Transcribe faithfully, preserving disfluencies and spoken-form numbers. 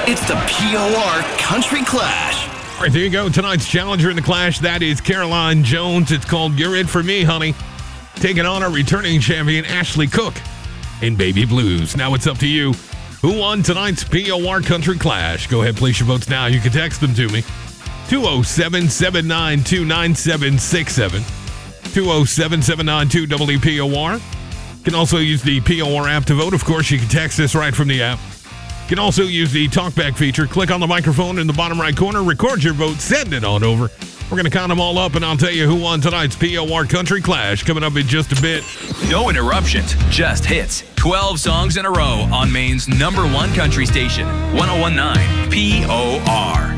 It's the P O R Country Clash. All right, there you go. Tonight's challenger in the Clash, that is Caroline Jones. It's called You're It For Me, Honey. Taking on our returning champion, Ashley Cook, in Baby Blues. Now it's up to you. Who won tonight's P O R Country Clash? Go ahead, place your votes now. You can text them to me. two oh seven, seven nine two, nine seven six seven. two oh seven, seven nine two, W E P O R. You can also use the P O R app to vote. Of course, you can text this right from the app. You can also use the talkback feature. Click on the microphone in the bottom right corner. Record your vote. Send it on over. We're going to count them all up, and I'll tell you who won tonight's P O R Country Clash coming up in just a bit. No interruptions, just hits. twelve songs in a row on Maine's number one country station, one oh one point nine P O R.